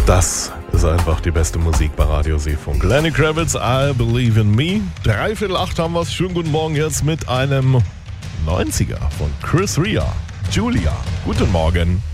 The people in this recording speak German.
Das ist einfach die beste Musik bei Radio Seefunk. Lenny Kravitz, I Believe in Me. 7:45 haben wir es. Schönen guten Morgen jetzt mit einem 90er von Chris Rea. Julia, guten Morgen.